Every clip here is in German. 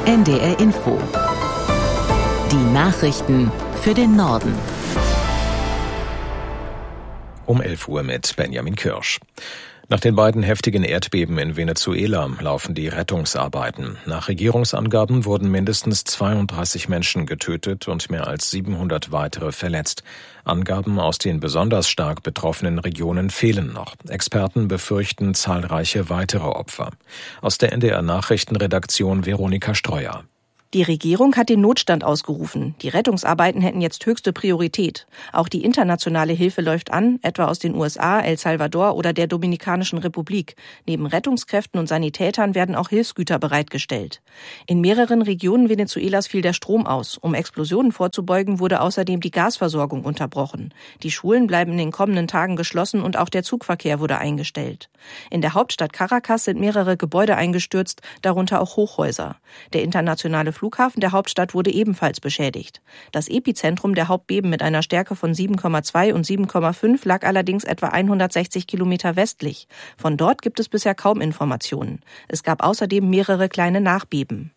NDR Info. Die Nachrichten für den Norden. Um 11 Uhr mit Benjamin Kirsch. Nach den beiden heftigen Erdbeben in Venezuela laufen die Rettungsarbeiten. Nach Regierungsangaben wurden mindestens 32 Menschen getötet und mehr als 700 weitere verletzt. Angaben aus den besonders stark betroffenen Regionen fehlen noch. Experten befürchten zahlreiche weitere Opfer. Aus der NDR Nachrichtenredaktion Veronika Streuer. Die Regierung hat den Notstand ausgerufen. Die Rettungsarbeiten hätten jetzt höchste Priorität. Auch die internationale Hilfe läuft an, etwa aus den USA, El Salvador oder der Dominikanischen Republik. Neben Rettungskräften und Sanitätern werden auch Hilfsgüter bereitgestellt. In mehreren Regionen Venezuelas fiel der Strom aus. Um Explosionen vorzubeugen, wurde außerdem die Gasversorgung unterbrochen. Die Schulen bleiben in den kommenden Tagen geschlossen und auch der Zugverkehr wurde eingestellt. In der Hauptstadt Caracas sind mehrere Gebäude eingestürzt, darunter auch Hochhäuser. Der internationale Flughafen der Hauptstadt wurde ebenfalls beschädigt. Das Epizentrum der Hauptbeben mit einer Stärke von 7,2 und 7,5 lag allerdings etwa 160 Kilometer westlich. Von dort gibt es bisher kaum Informationen. Es gab außerdem mehrere kleine Nachbeben.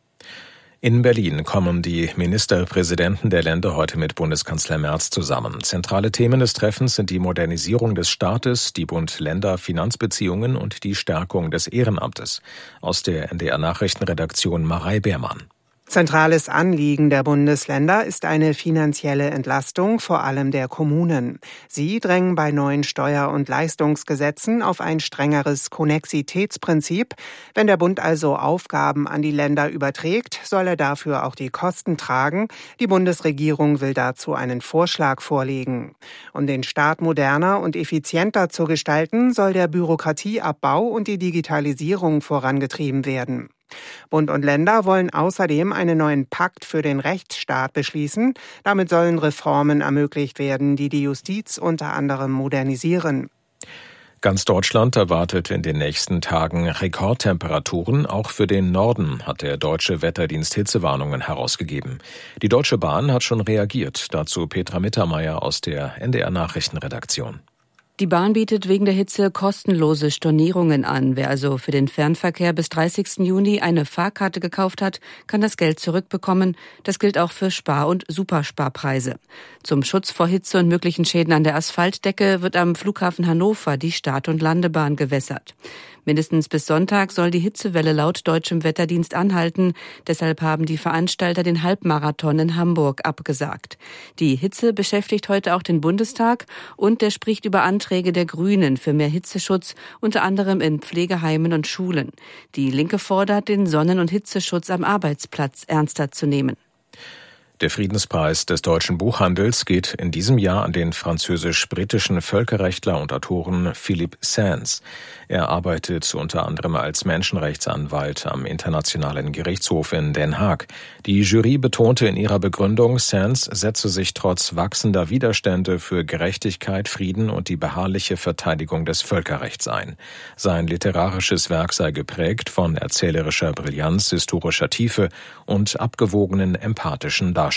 In Berlin kommen die Ministerpräsidenten der Länder heute mit Bundeskanzler Merz zusammen. Zentrale Themen des Treffens sind die Modernisierung des Staates, die Bund-Länder-Finanzbeziehungen und die Stärkung des Ehrenamtes. Aus der NDR Nachrichtenredaktion Marei Beermann. Zentrales Anliegen der Bundesländer ist eine finanzielle Entlastung, vor allem der Kommunen. Sie drängen bei neuen Steuer- und Leistungsgesetzen auf ein strengeres Konnexitätsprinzip. Wenn der Bund also Aufgaben an die Länder überträgt, soll er dafür auch die Kosten tragen. Die Bundesregierung will dazu einen Vorschlag vorlegen. Um den Staat moderner und effizienter zu gestalten, soll der Bürokratieabbau und die Digitalisierung vorangetrieben werden. Bund und Länder wollen außerdem einen neuen Pakt für den Rechtsstaat beschließen. Damit sollen Reformen ermöglicht werden, die die Justiz unter anderem modernisieren. Ganz Deutschland erwartet in den nächsten Tagen Rekordtemperaturen. Auch für den Norden hat der Deutsche Wetterdienst Hitzewarnungen herausgegeben. Die Deutsche Bahn hat schon reagiert. Dazu Petra Mittermeier aus der NDR Nachrichtenredaktion. Die Bahn bietet wegen der Hitze kostenlose Stornierungen an. Wer also für den Fernverkehr bis 30. Juni eine Fahrkarte gekauft hat, kann das Geld zurückbekommen. Das gilt auch für Spar- und Supersparpreise. Zum Schutz vor Hitze und möglichen Schäden an der Asphaltdecke wird am Flughafen Hannover die Start- und Landebahn gewässert. Mindestens bis Sonntag soll die Hitzewelle laut deutschem Wetterdienst anhalten. Deshalb haben die Veranstalter den Halbmarathon in Hamburg abgesagt. Die Hitze beschäftigt heute auch den Bundestag und der spricht über Anträge der Grünen für mehr Hitzeschutz, unter anderem in Pflegeheimen und Schulen. Die Linke fordert, den Sonnen- und Hitzeschutz am Arbeitsplatz ernster zu nehmen. Der Friedenspreis des deutschen Buchhandels geht in diesem Jahr an den französisch-britischen Völkerrechtler und Autoren Philippe Sands. Er arbeitet unter anderem als Menschenrechtsanwalt am Internationalen Gerichtshof in Den Haag. Die Jury betonte in ihrer Begründung, Sands setze sich trotz wachsender Widerstände für Gerechtigkeit, Frieden und die beharrliche Verteidigung des Völkerrechts ein. Sein literarisches Werk sei geprägt von erzählerischer Brillanz, historischer Tiefe und abgewogenen, empathischen Darstellungen.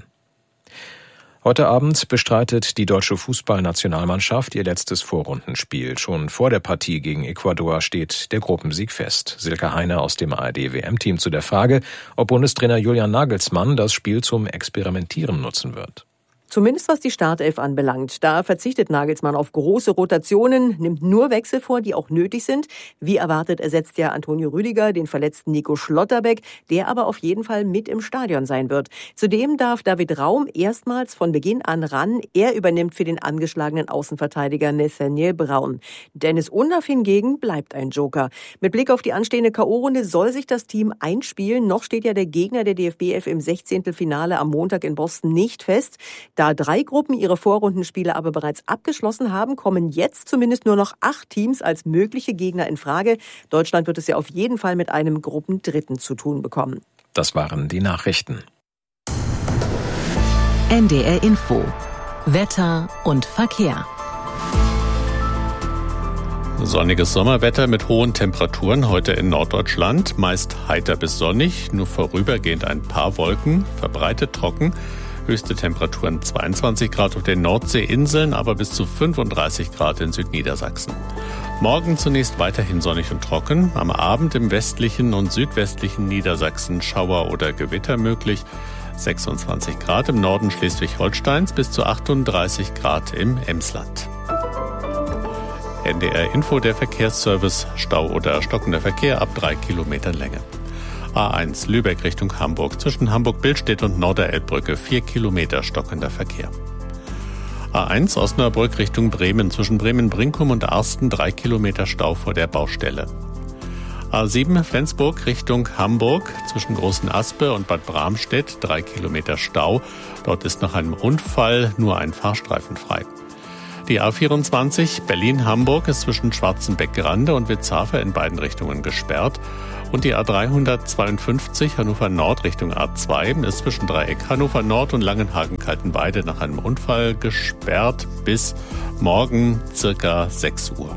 Heute Abend bestreitet die deutsche Fußballnationalmannschaft ihr letztes Vorrundenspiel. Schon vor der Partie gegen Ecuador steht der Gruppensieg fest. Silke Heine aus dem ARD-WM-Team zu der Frage, ob Bundestrainer Julian Nagelsmann das Spiel zum Experimentieren nutzen wird. Zumindest was die Startelf anbelangt. Da verzichtet Nagelsmann auf große Rotationen, nimmt nur Wechsel vor, die auch nötig sind. Wie erwartet ersetzt ja Antonio Rüdiger den verletzten Nico Schlotterbeck, der aber auf jeden Fall mit im Stadion sein wird. Zudem darf David Raum erstmals von Beginn an ran. Er übernimmt für den angeschlagenen Außenverteidiger Nathaniel Braun. Dennis Undaff hingegen bleibt ein Joker. Mit Blick auf die anstehende K.O.-Runde soll sich das Team einspielen. Noch steht ja der Gegner der DFB 11 im 16. Finale am Montag in Boston nicht fest. Da 3 Gruppen ihre Vorrundenspiele aber bereits abgeschlossen haben, kommen jetzt zumindest nur noch 8 Teams als mögliche Gegner in Frage. Deutschland wird es ja auf jeden Fall mit einem Gruppendritten zu tun bekommen. Das waren die Nachrichten. NDR Info. Wetter und Verkehr. Sonniges Sommerwetter mit hohen Temperaturen heute in Norddeutschland. Meist heiter bis sonnig, nur vorübergehend ein paar Wolken, verbreitet trocken. Höchste Temperaturen 22 Grad auf den Nordseeinseln, aber bis zu 35 Grad in Südniedersachsen. Morgen zunächst weiterhin sonnig und trocken. Am Abend im westlichen und südwestlichen Niedersachsen Schauer oder Gewitter möglich. 26 Grad im Norden Schleswig-Holsteins bis zu 38 Grad im Emsland. NDR Info, der Verkehrsservice, Stau oder stockender Verkehr ab 3 Kilometern Länge. A1 Lübeck Richtung Hamburg, zwischen Hamburg-Billstedt und Norderelbbrücke 4 Kilometer stockender Verkehr. A1 Osnabrück Richtung Bremen, zwischen Bremen-Brinkum und Arsten 3 Kilometer Stau vor der Baustelle. A7 Flensburg Richtung Hamburg, zwischen Großen Aspe und Bad Bramstedt 3 Kilometer Stau. Dort ist nach einem Unfall nur ein Fahrstreifen frei. Die A24 Berlin-Hamburg ist zwischen Schwarzenbeck-Grande und Witzhafer in beiden Richtungen gesperrt. Und die A352 Hannover Nord Richtung A2 ist zwischen Dreieck Hannover Nord und Langenhagen-Kaltenweide nach einem Unfall gesperrt bis morgen circa 6 Uhr.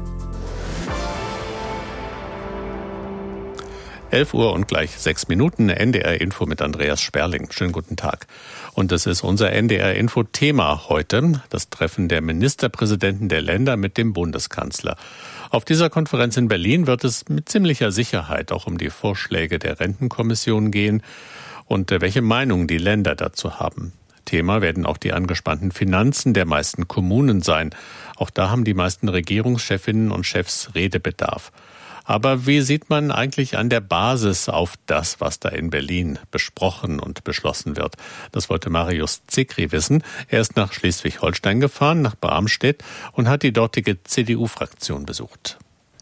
11 Uhr und gleich 6 Minuten, NDR Info mit Andreas Sperling. Schönen guten Tag. Und das ist unser NDR Info Thema heute, das Treffen der Ministerpräsidenten der Länder mit dem Bundeskanzler. Auf dieser Konferenz in Berlin wird es mit ziemlicher Sicherheit auch um die Vorschläge der Rentenkommission gehen und welche Meinung die Länder dazu haben. Thema werden auch die angespannten Finanzen der meisten Kommunen sein. Auch da haben die meisten Regierungschefinnen und Chefs Redebedarf. Aber wie sieht man eigentlich an der Basis auf das, was da in Berlin besprochen und beschlossen wird? Das wollte Marius Zikri wissen. Er ist nach Schleswig-Holstein gefahren, nach Bramstedt und hat die dortige CDU-Fraktion besucht.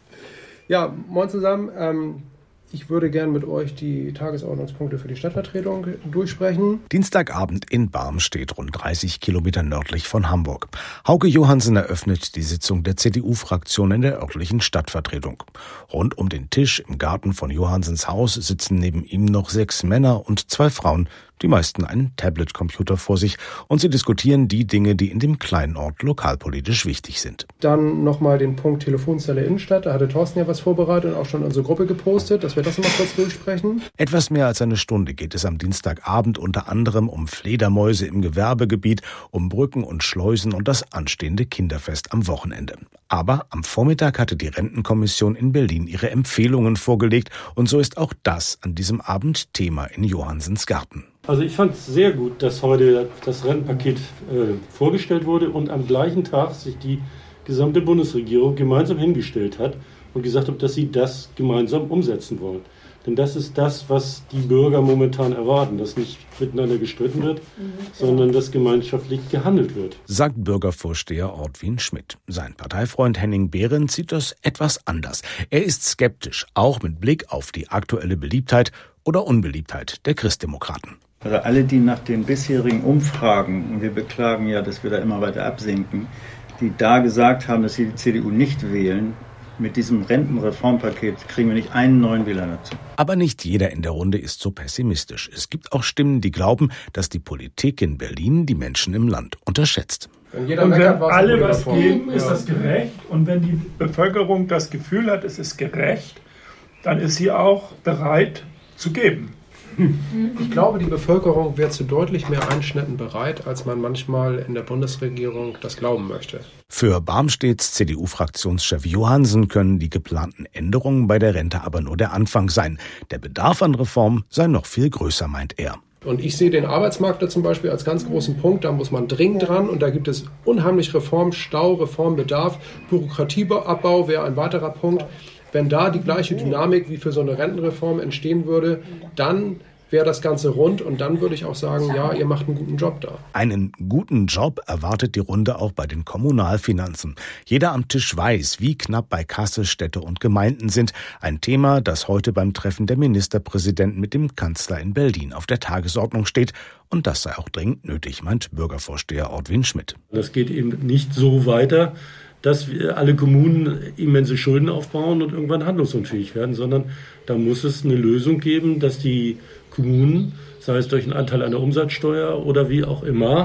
Ja, moin zusammen. Ich würde gern mit euch die Tagesordnungspunkte für die Stadtvertretung durchsprechen. Dienstagabend in Barmstedt, rund 30 Kilometer nördlich von Hamburg. Hauke Johansen eröffnet die Sitzung der CDU-Fraktion in der örtlichen Stadtvertretung. Rund um den Tisch im Garten von Johansens Haus sitzen neben ihm noch 6 Männer und 2 Frauen, die meisten einen Tablet-Computer vor sich, und sie diskutieren die Dinge, die in dem kleinen Ort lokalpolitisch wichtig sind. Dann nochmal den Punkt Telefonzelle Innenstadt. Da hatte Thorsten ja was vorbereitet und auch schon in unsere Gruppe gepostet, dass wir das nochmal kurz durchsprechen. Etwas mehr als eine Stunde geht es am Dienstagabend unter anderem um Fledermäuse im Gewerbegebiet, um Brücken und Schleusen und das anstehende Kinderfest am Wochenende. Aber am Vormittag hatte die Rentenkommission in Berlin ihre Empfehlungen vorgelegt und so ist auch das an diesem Abend Thema in Johansens Garten. Also ich fand es sehr gut, dass heute das Rentenpaket vorgestellt wurde und am gleichen Tag sich die gesamte Bundesregierung gemeinsam hingestellt hat und gesagt hat, dass sie das gemeinsam umsetzen wollen. Denn das ist das, was die Bürger momentan erwarten, dass nicht miteinander gestritten wird, sondern dass gemeinschaftlich gehandelt wird. Sagt Bürgervorsteher Ortwin Schmidt. Sein Parteifreund Henning Behrendt sieht das etwas anders. Er ist skeptisch, auch mit Blick auf die aktuelle Beliebtheit oder Unbeliebtheit der Christdemokraten. Also alle, die nach den bisherigen Umfragen, und wir beklagen ja, dass wir da immer weiter absinken, die da gesagt haben, dass sie die CDU nicht wählen, mit diesem Rentenreformpaket kriegen wir nicht einen neuen Wähler dazu. Aber nicht jeder in der Runde ist so pessimistisch. Es gibt auch Stimmen, die glauben, dass die Politik in Berlin die Menschen im Land unterschätzt. Und wenn alle was geben, ist das gerecht. Und wenn die Bevölkerung das Gefühl hat, es ist gerecht, dann ist sie auch bereit zu geben. Ich glaube, die Bevölkerung wäre zu deutlich mehr Einschnitten bereit, als man manchmal in der Bundesregierung das glauben möchte. Für Barmstedts CDU-Fraktionschef Johansen können die geplanten Änderungen bei der Rente aber nur der Anfang sein. Der Bedarf an Reform sei noch viel größer, meint er. Und ich sehe den Arbeitsmarkt da zum Beispiel als ganz großen Punkt. Da muss man dringend dran und da gibt es unheimlich Reformstau, Reformbedarf. Bürokratieabbau wäre ein weiterer Punkt. Wenn da die gleiche Dynamik wie für so eine Rentenreform entstehen würde, dann wäre das Ganze rund und dann würde ich auch sagen, ja, ihr macht einen guten Job da. Einen guten Job erwartet die Runde auch bei den Kommunalfinanzen. Jeder am Tisch weiß, wie knapp bei Kasse Städte und Gemeinden sind. Ein Thema, das heute beim Treffen der Ministerpräsidenten mit dem Kanzler in Berlin auf der Tagesordnung steht. Und das sei auch dringend nötig, meint Bürgervorsteher Ortwin Schmidt. Das geht eben nicht so weiter, dass wir alle Kommunen immense Schulden aufbauen und irgendwann handlungsunfähig werden, sondern da muss es eine Lösung geben, dass die Kommunen, sei es durch einen Anteil an der Umsatzsteuer oder wie auch immer,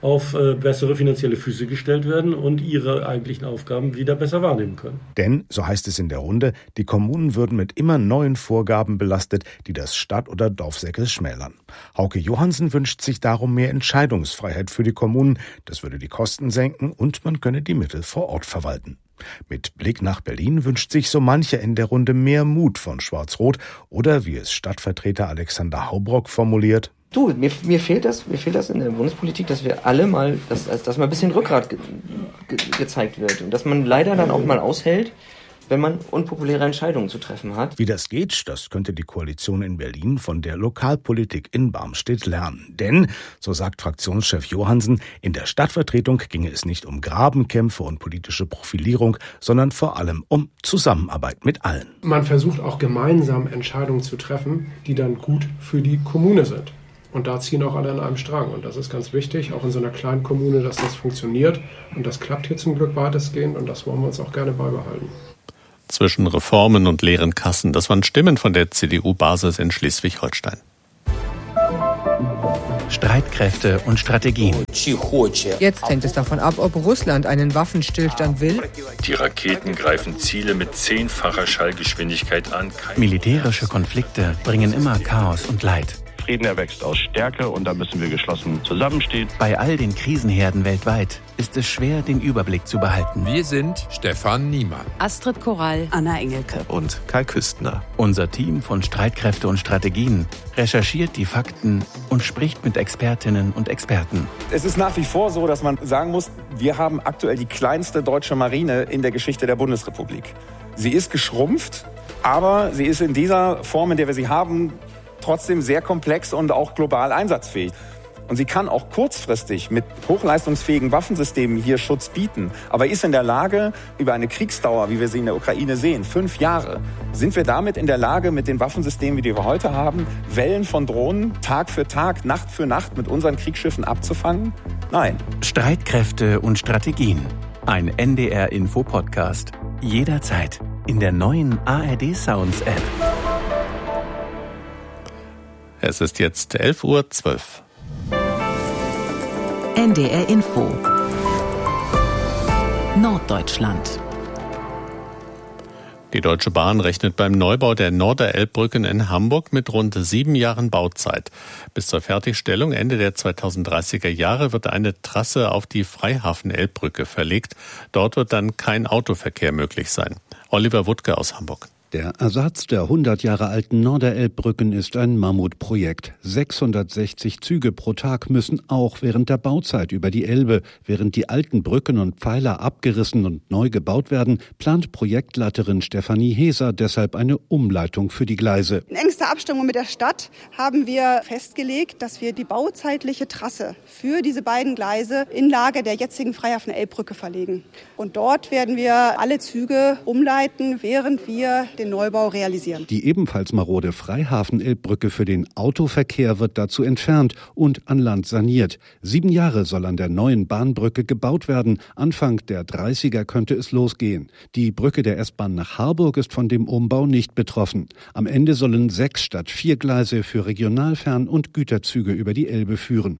auf bessere finanzielle Füße gestellt werden und ihre eigentlichen Aufgaben wieder besser wahrnehmen können. Denn, so heißt es in der Runde, die Kommunen würden mit immer neuen Vorgaben belastet, die das Stadt- oder Dorfsäckel schmälern. Hauke Johansen wünscht sich darum mehr Entscheidungsfreiheit für die Kommunen. Das würde die Kosten senken und man könne die Mittel vor Ort verwalten. Mit Blick nach Berlin wünscht sich so mancher in der Runde mehr Mut von Schwarz-Rot oder, wie es Stadtvertreter Alexander Haubrock formuliert, mir fehlt das in der Bundespolitik, dass wir alle mal, dass mal ein bisschen Rückgrat gezeigt wird und dass man leider dann auch mal aushält, wenn man unpopuläre Entscheidungen zu treffen hat. Wie das geht, das könnte die Koalition in Berlin von der Lokalpolitik in Barmstedt lernen. Denn, so sagt Fraktionschef Johansen, in der Stadtvertretung ginge es nicht um Grabenkämpfe und politische Profilierung, sondern vor allem um Zusammenarbeit mit allen. Man versucht auch gemeinsam Entscheidungen zu treffen, die dann gut für die Kommune sind. Und da ziehen auch alle an einem Strang. Und das ist ganz wichtig, auch in so einer kleinen Kommune, dass das funktioniert. Und das klappt hier zum Glück weitestgehend und das wollen wir uns auch gerne beibehalten. Zwischen Reformen und leeren Kassen, das waren Stimmen von der CDU-Basis in Schleswig-Holstein. Streitkräfte und Strategien. Jetzt hängt es davon ab, ob Russland einen Waffenstillstand will. Die Raketen greifen Ziele mit 10-facher Schallgeschwindigkeit an. Militärische Konflikte bringen immer Chaos und Leid. Frieden erwächst aus Stärke und da müssen wir geschlossen zusammenstehen. Bei all den Krisenherden weltweit ist es schwer, den Überblick zu behalten. Wir sind Stefan Niemann, Astrid Korall, Anna Engelke und Kai Küstner. Unser Team von Streitkräfte und Strategien recherchiert die Fakten und spricht mit Expertinnen und Experten. Es ist nach wie vor so, dass man sagen muss, wir haben aktuell die kleinste deutsche Marine in der Geschichte der Bundesrepublik. Sie ist geschrumpft, aber sie ist in dieser Form, in der wir sie haben, trotzdem sehr komplex und auch global einsatzfähig. Und sie kann auch kurzfristig mit hochleistungsfähigen Waffensystemen hier Schutz bieten. Aber ist in der Lage, über eine Kriegsdauer, wie wir sie in der Ukraine sehen, 5 Jahre, sind wir damit in der Lage, mit den Waffensystemen, die wir heute haben, Wellen von Drohnen Tag für Tag, Nacht für Nacht mit unseren Kriegsschiffen abzufangen? Nein. Streitkräfte und Strategien. Ein NDR-Info-Podcast. Jederzeit in der neuen ARD Sounds App. Es ist jetzt 11:12 Uhr. NDR Info. Norddeutschland. Die Deutsche Bahn rechnet beim Neubau der Norderelbbrücken in Hamburg mit rund 7 Jahren Bauzeit. Bis zur Fertigstellung Ende der 2030er Jahre wird eine Trasse auf die Freihafen-Elbbrücke verlegt. Dort wird dann kein Autoverkehr möglich sein. Oliver Wuttke aus Hamburg. Der Ersatz der 100 Jahre alten Norderelbbrücken ist ein Mammutprojekt. 660 Züge pro Tag müssen auch während der Bauzeit über die Elbe. Während die alten Brücken und Pfeiler abgerissen und neu gebaut werden, plant Projektleiterin Stefanie Heser deshalb eine Umleitung für die Gleise. In engster Abstimmung mit der Stadt haben wir festgelegt, dass wir die bauzeitliche Trasse für diese beiden Gleise in Lage der jetzigen Freihafen-Elbbrücke verlegen. Und dort werden wir alle Züge umleiten, während wir den Neubau realisieren. Die ebenfalls marode Freihafen-Elbbrücke für den Autoverkehr wird dazu entfernt und an Land saniert. 7 Jahre soll an der neuen Bahnbrücke gebaut werden. Anfang der 30er könnte es losgehen. Die Brücke der S-Bahn nach Harburg ist von dem Umbau nicht betroffen. Am Ende sollen 6 statt 4 Gleise für Regionalfern- und Güterzüge über die Elbe führen.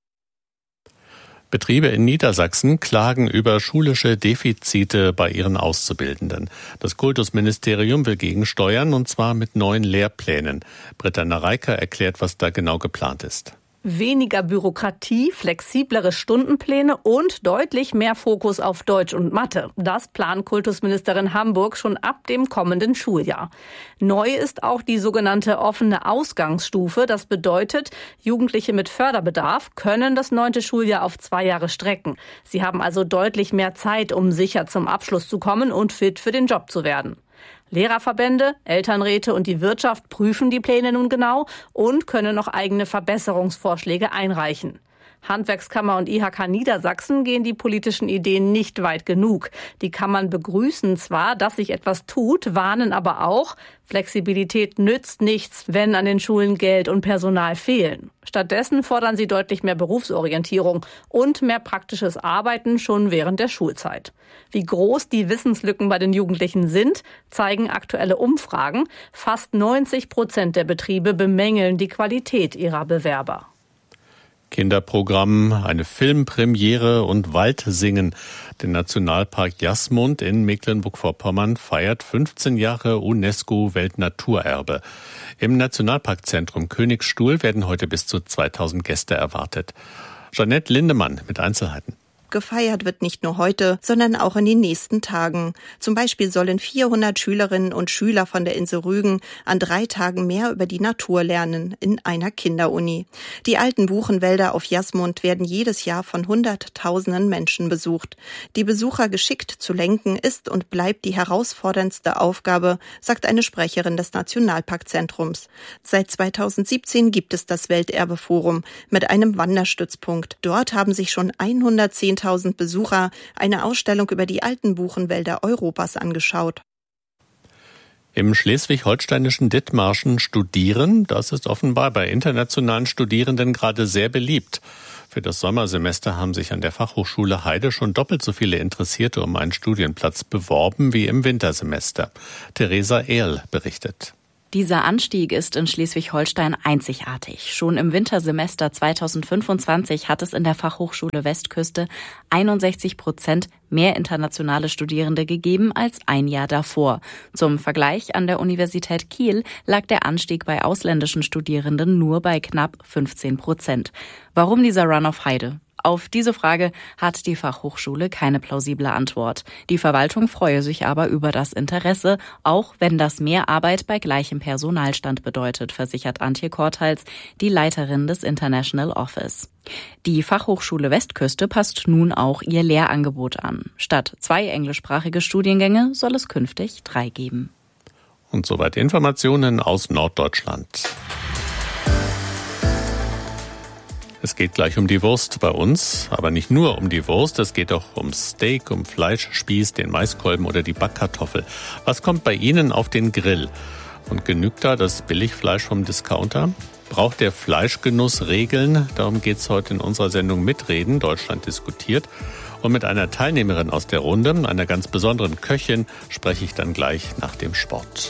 Betriebe in Niedersachsen klagen über schulische Defizite bei ihren Auszubildenden. Das Kultusministerium will gegensteuern, und zwar mit neuen Lehrplänen. Britta Nareika erklärt, was da genau geplant ist. Weniger Bürokratie, flexiblere Stundenpläne und deutlich mehr Fokus auf Deutsch und Mathe. Das plant Kultusministerin Hamburg schon ab dem kommenden Schuljahr. Neu ist auch die sogenannte offene Ausgangsstufe. Das bedeutet, Jugendliche mit Förderbedarf können das 9. Schuljahr auf 2 Jahre strecken. Sie haben also deutlich mehr Zeit, um sicher zum Abschluss zu kommen und fit für den Job zu werden. Lehrerverbände, Elternräte und die Wirtschaft prüfen die Pläne nun genau und können noch eigene Verbesserungsvorschläge einreichen. Handwerkskammer und IHK Niedersachsen gehen die politischen Ideen nicht weit genug. Die Kammern begrüßen zwar, dass sich etwas tut, warnen aber auch, Flexibilität nützt nichts, wenn an den Schulen Geld und Personal fehlen. Stattdessen fordern sie deutlich mehr Berufsorientierung und mehr praktisches Arbeiten schon während der Schulzeit. Wie groß die Wissenslücken bei den Jugendlichen sind, zeigen aktuelle Umfragen. Fast 90% der Betriebe bemängeln die Qualität ihrer Bewerber. Kinderprogramm, eine Filmpremiere und Waldsingen. Der Nationalpark Jasmund in Mecklenburg-Vorpommern feiert 15 Jahre UNESCO-Weltnaturerbe. Im Nationalparkzentrum Königsstuhl werden heute bis zu 2000 Gäste erwartet. Jeanette Lindemann mit Einzelheiten. Gefeiert wird nicht nur heute, sondern auch in den nächsten Tagen. Zum Beispiel sollen 400 Schülerinnen und Schüler von der Insel Rügen an 3 Tagen mehr über die Natur lernen in einer Kinderuni. Die alten Buchenwälder auf Jasmund werden jedes Jahr von Hunderttausenden Menschen besucht. Die Besucher geschickt zu lenken ist und bleibt die herausforderndste Aufgabe, sagt eine Sprecherin des Nationalparkzentrums. Seit 2017 gibt es das Welterbeforum mit einem Wanderstützpunkt. Dort haben sich schon 110.000 Besucher eine Ausstellung über die alten Buchenwälder Europas angeschaut. Im schleswig-holsteinischen Dithmarschen studieren, das ist offenbar bei internationalen Studierenden gerade sehr beliebt. Für das Sommersemester haben sich an der Fachhochschule Heide schon doppelt so viele Interessierte um einen Studienplatz beworben wie im Wintersemester. Theresa Ehrl berichtet. Dieser Anstieg ist in Schleswig-Holstein einzigartig. Schon im Wintersemester 2025 hat es in der Fachhochschule Westküste 61% mehr internationale Studierende gegeben als ein Jahr davor. Zum Vergleich, an der Universität Kiel lag der Anstieg bei ausländischen Studierenden nur bei knapp 15%. Warum dieser Run auf Heide? Auf diese Frage hat die Fachhochschule keine plausible Antwort. Die Verwaltung freue sich aber über das Interesse, auch wenn das mehr Arbeit bei gleichem Personalstand bedeutet, versichert Antje Korthals, die Leiterin des International Office. Die Fachhochschule Westküste passt nun auch ihr Lehrangebot an. Statt 2 englischsprachige Studiengänge soll es künftig 3 geben. Und soweit Informationen aus Norddeutschland. Es geht gleich um die Wurst bei uns, aber nicht nur um die Wurst, es geht auch um Steak, um Fleischspieß, den Maiskolben oder die Backkartoffel. Was kommt bei Ihnen auf den Grill? Und genügt da das Billigfleisch vom Discounter? Braucht der Fleischgenuss Regeln? Darum geht es heute in unserer Sendung Mitreden, Deutschland diskutiert. Und mit einer Teilnehmerin aus der Runde, einer ganz besonderen Köchin, spreche ich dann gleich nach dem Sport.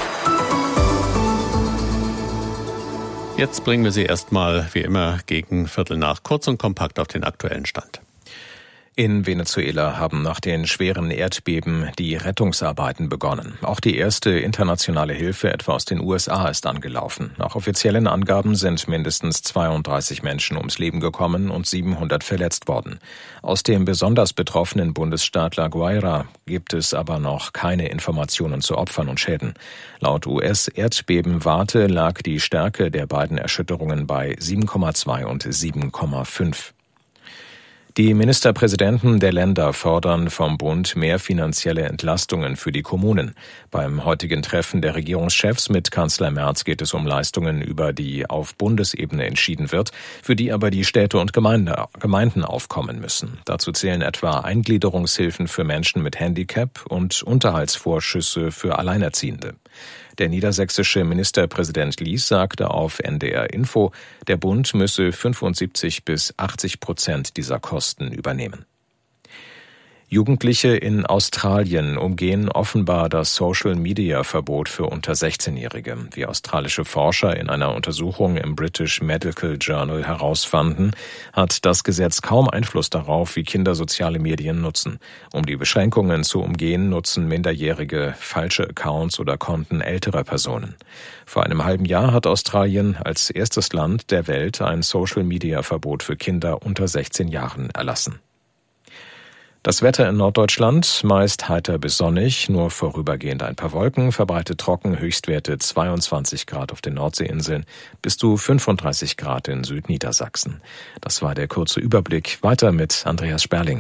Jetzt bringen wir Sie erstmal, wie immer, gegen 7:15 kurz und kompakt auf den aktuellen Stand. In Venezuela haben nach den schweren Erdbeben die Rettungsarbeiten begonnen. Auch die erste internationale Hilfe etwa aus den USA ist angelaufen. Nach offiziellen Angaben sind mindestens 32 Menschen ums Leben gekommen und 700 verletzt worden. Aus dem besonders betroffenen Bundesstaat La Guaira gibt es aber noch keine Informationen zu Opfern und Schäden. Laut US-Erdbebenwarte lag die Stärke der beiden Erschütterungen bei 7,2 und 7,5. Die Ministerpräsidenten der Länder fordern vom Bund mehr finanzielle Entlastungen für die Kommunen. Beim heutigen Treffen der Regierungschefs mit Kanzler Merz geht es um Leistungen, über die auf Bundesebene entschieden wird, für die aber die Städte und Gemeinden aufkommen müssen. Dazu zählen etwa Eingliederungshilfen für Menschen mit Handicap und Unterhaltsvorschüsse für Alleinerziehende. Der niedersächsische Ministerpräsident Lies sagte auf NDR Info, der Bund müsse 75-80% dieser Kosten übernehmen. Jugendliche in Australien umgehen offenbar das Social-Media-Verbot für unter 16-Jährige. Wie australische Forscher in einer Untersuchung im British Medical Journal herausfanden, hat das Gesetz kaum Einfluss darauf, wie Kinder soziale Medien nutzen. Um die Beschränkungen zu umgehen, nutzen Minderjährige falsche Accounts oder Konten älterer Personen. Vor einem halben Jahr hat Australien als erstes Land der Welt ein Social-Media-Verbot für Kinder unter 16 Jahren erlassen. Das Wetter in Norddeutschland meist heiter bis sonnig, nur vorübergehend ein paar Wolken, verbreitet trocken, Höchstwerte 22 Grad auf den Nordseeinseln, bis zu 35 Grad in Südniedersachsen. Das war der kurze Überblick. Weiter mit Andreas Sperling.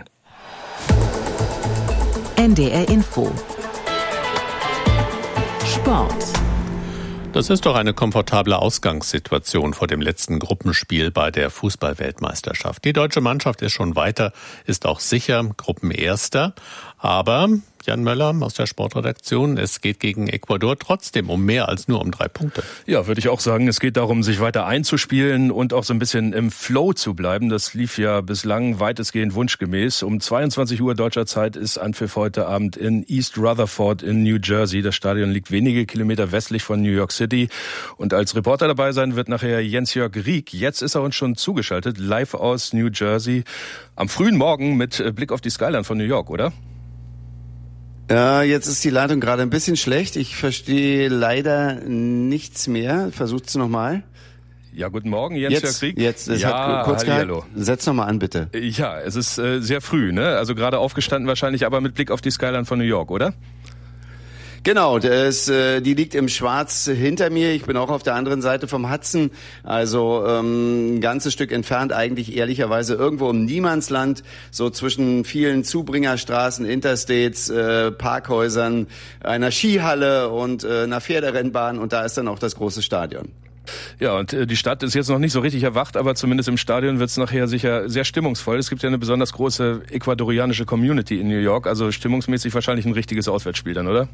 NDR Info. Sport. Das ist doch eine komfortable Ausgangssituation vor dem letzten Gruppenspiel bei der Fußball-Weltmeisterschaft. Die deutsche Mannschaft ist schon weiter, ist auch sicher Gruppenerster. Aber Jan Möller aus der Sportredaktion. Es geht gegen Ecuador trotzdem um mehr als nur um 3 Punkte. Ja, würde ich auch sagen. Es geht darum, sich weiter einzuspielen und auch so ein bisschen im Flow zu bleiben. Das lief ja bislang weitestgehend wunschgemäß. Um 22 Uhr deutscher Zeit ist Anpfiff heute Abend in East Rutherford in New Jersey. Das Stadion liegt wenige Kilometer westlich von New York City. Und als Reporter dabei sein wird nachher Jens-Jörg Rieck. Jetzt ist er uns schon zugeschaltet, live aus New Jersey. Am frühen Morgen mit Blick auf die Skyline von New York, oder? Ja, jetzt ist die Leitung gerade ein bisschen schlecht. Ich verstehe leider nichts mehr. Versucht's nochmal. Ja, guten Morgen, Jens-Jörg Rieck. Jetzt, es hat kurz gehalten. Setz nochmal an, bitte. Ja, es ist sehr früh, ne? Also gerade aufgestanden wahrscheinlich, aber mit Blick auf die Skyline von New York, oder? Genau, die liegt im Schwarz hinter mir. Ich bin auch auf der anderen Seite vom Hudson, also ein ganzes Stück entfernt, eigentlich ehrlicherweise irgendwo im Niemandsland, so zwischen vielen Zubringerstraßen, Interstates, Parkhäusern, einer Skihalle und einer Pferderennbahn, und da ist dann auch das große Stadion. Ja, und die Stadt ist jetzt noch nicht so richtig erwacht, aber zumindest im Stadion wird es nachher sicher sehr stimmungsvoll. Es gibt ja eine besonders große ecuadorianische Community in New York, also stimmungsmäßig wahrscheinlich ein richtiges Auswärtsspiel dann, oder?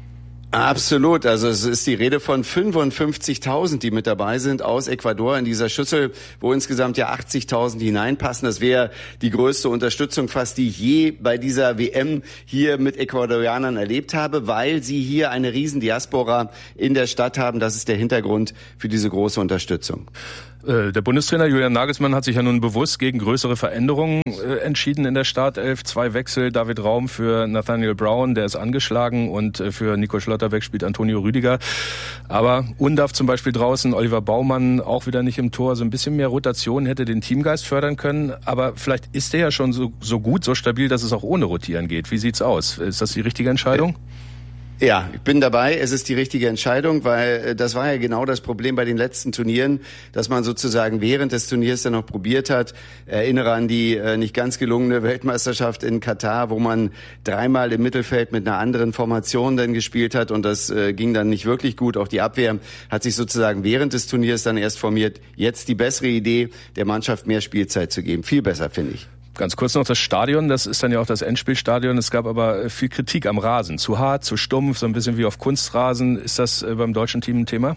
Absolut, also es ist die Rede von 55.000, die mit dabei sind aus Ecuador in dieser Schüssel, wo insgesamt ja 80.000 hineinpassen. Das wäre die größte Unterstützung fast, die ich je bei dieser WM hier mit Ecuadorianern erlebt habe, weil sie hier eine riesen Diaspora in der Stadt haben. Das ist der Hintergrund für diese große Unterstützung. Der Bundestrainer Julian Nagelsmann hat sich ja nun bewusst gegen größere Veränderungen entschieden in der Startelf. 2 Wechsel, David Raum für Nathaniel Brown, der ist angeschlagen, und für Nico Schlotterbeck spielt Antonio Rüdiger. Aber Undav zum Beispiel draußen, Oliver Baumann auch wieder nicht im Tor. So ein bisschen mehr Rotation hätte den Teamgeist fördern können. Aber vielleicht ist der ja schon so gut, so stabil, dass es auch ohne Rotieren geht. Wie sieht's aus? Ist das die richtige Entscheidung? Ja, ich bin dabei. Es ist die richtige Entscheidung, weil das war ja genau das Problem bei den letzten Turnieren, dass man sozusagen während des Turniers dann noch probiert hat. Erinnere an die nicht ganz gelungene Weltmeisterschaft in Katar, wo man 3-mal im Mittelfeld mit einer anderen Formation dann gespielt hat, und das ging dann nicht wirklich gut. Auch die Abwehr hat sich sozusagen während des Turniers dann erst formiert. Jetzt die bessere Idee, der Mannschaft mehr Spielzeit zu geben. Viel besser, finde ich. Ganz kurz noch das Stadion, das ist dann ja auch das Endspielstadion. Es gab aber viel Kritik am Rasen. Zu hart, zu stumpf, so ein bisschen wie auf Kunstrasen. Ist das beim deutschen Team ein Thema?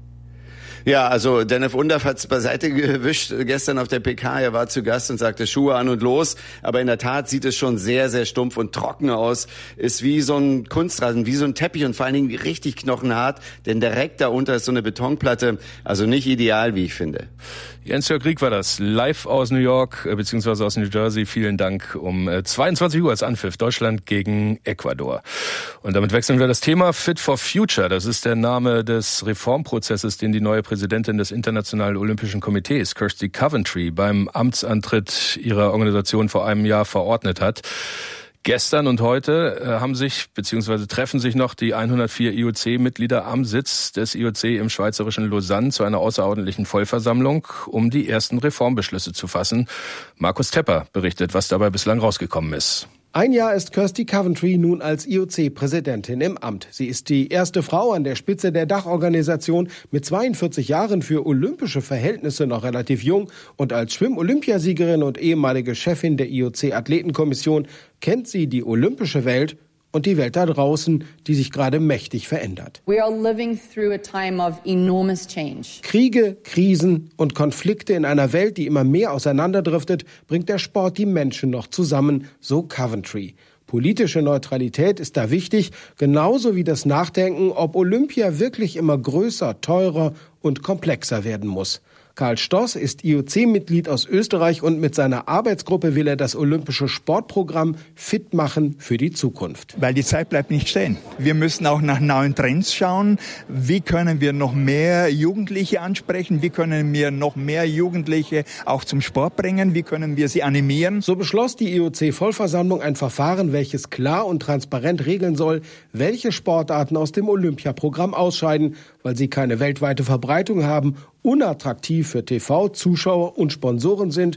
Ja, also Denef Undav hat's beiseite gewischt gestern auf der PK. Er war zu Gast und sagte Schuhe an und los. Aber in der Tat sieht es schon sehr, sehr stumpf und trocken aus. Ist wie so ein Kunstrasen, wie so ein Teppich, und vor allen Dingen richtig knochenhart. Denn direkt darunter ist so eine Betonplatte. Also nicht ideal, wie ich finde. Jens-Jörg Rieck war das, live aus New York, beziehungsweise aus New Jersey. Vielen Dank. Um 22 Uhr ist Anpfiff, Deutschland gegen Ecuador. Und damit wechseln wir das Thema. Fit for Future, das ist der Name des Reformprozesses, den die neue Präsidentin des Internationalen Olympischen Komitees, Kirsty Coventry, beim Amtsantritt ihrer Organisation vor einem Jahr verordnet hat. Gestern und heute haben sich bzw. treffen sich noch die 104 IOC-Mitglieder am Sitz des IOC im schweizerischen Lausanne zu einer außerordentlichen Vollversammlung, um die ersten Reformbeschlüsse zu fassen. Markus Tepper berichtet, was dabei bislang rausgekommen ist. Ein Jahr ist Kirsty Coventry nun als IOC-Präsidentin im Amt. Sie ist die erste Frau an der Spitze der Dachorganisation, mit 42 Jahren für olympische Verhältnisse noch relativ jung, und als Schwimm-Olympiasiegerin und ehemalige Chefin der IOC-Athletenkommission kennt sie die olympische Welt und die Welt da draußen, die sich gerade mächtig verändert. We are living through a time of enormous change. Kriege, Krisen und Konflikte in einer Welt, die immer mehr auseinanderdriftet, bringt der Sport die Menschen noch zusammen, so Coventry. Politische Neutralität ist da wichtig, genauso wie das Nachdenken, ob Olympia wirklich immer größer, teurer und komplexer werden muss. Karl Stoss ist IOC-Mitglied aus Österreich, und mit seiner Arbeitsgruppe will er das olympische Sportprogramm fit machen für die Zukunft. Weil die Zeit bleibt nicht stehen. Wir müssen auch nach neuen Trends schauen. Wie können wir noch mehr Jugendliche ansprechen? Wie können wir noch mehr Jugendliche auch zum Sport bringen? Wie können wir sie animieren? So beschloss die IOC-Vollversammlung ein Verfahren, welches klar und transparent regeln soll, welche Sportarten aus dem Olympiaprogramm ausscheiden, weil sie keine weltweite Verbreitung haben, unattraktiv für TV, Zuschauer und Sponsoren sind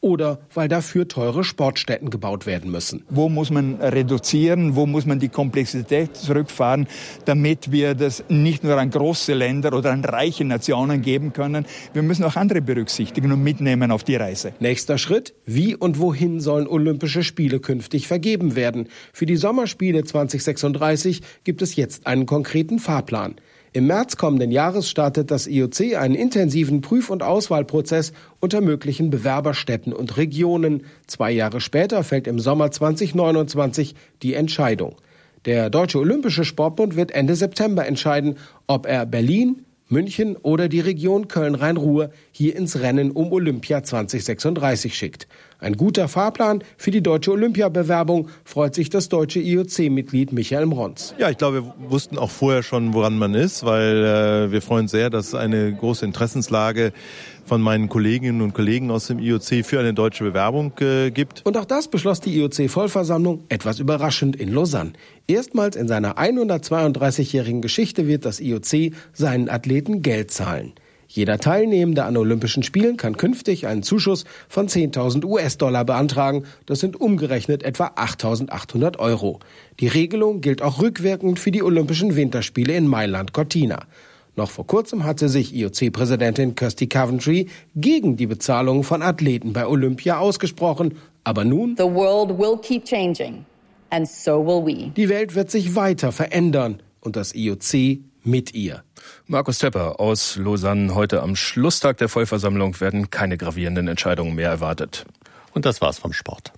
oder weil dafür teure Sportstätten gebaut werden müssen. Wo muss man reduzieren, wo muss man die Komplexität zurückfahren, damit wir das nicht nur an große Länder oder an reiche Nationen geben können. Wir müssen auch andere berücksichtigen und mitnehmen auf die Reise. Nächster Schritt: Wie und wohin sollen Olympische Spiele künftig vergeben werden? Für die Sommerspiele 2036 gibt es jetzt einen konkreten Fahrplan. Im März kommenden Jahres startet das IOC einen intensiven Prüf- und Auswahlprozess unter möglichen Bewerberstädten und Regionen. 2 Jahre später fällt im Sommer 2029 die Entscheidung. Der Deutsche Olympische Sportbund wird Ende September entscheiden, ob er Berlin, München oder die Region Köln-Rhein-Ruhr hier ins Rennen um Olympia 2036 schickt. Ein guter Fahrplan für die deutsche Olympiabewerbung, freut sich das deutsche IOC-Mitglied Michael Mrons. Ja, ich glaube, wir wussten auch vorher schon, woran man ist, weil wir freuen uns sehr, dass eine große Interessenslage von meinen Kolleginnen und Kollegen aus dem IOC für eine deutsche Bewerbung gibt. Und auch das beschloss die IOC-Vollversammlung etwas überraschend in Lausanne. Erstmals in seiner 132-jährigen Geschichte wird das IOC seinen Athleten Geld zahlen. Jeder Teilnehmende an Olympischen Spielen kann künftig einen Zuschuss von 10.000 US-Dollar beantragen. Das sind umgerechnet etwa 8.800 Euro. Die Regelung gilt auch rückwirkend für die Olympischen Winterspiele in Mailand-Cortina. Noch vor kurzem hatte sich IOC-Präsidentin Kirsty Coventry gegen die Bezahlung von Athleten bei Olympia ausgesprochen. Aber nun: The world will keep changing, and so will we. Die Welt wird sich weiter verändern und das IOC mit ihr. Markus Tepper aus Lausanne. Heute am Schlusstag der Vollversammlung werden keine gravierenden Entscheidungen mehr erwartet. Und das war's vom Sport.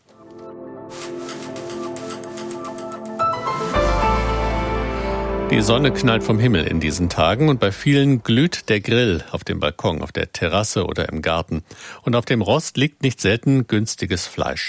Die Sonne knallt vom Himmel in diesen Tagen und bei vielen glüht der Grill auf dem Balkon, auf der Terrasse oder im Garten. Und auf dem Rost liegt nicht selten günstiges Fleisch.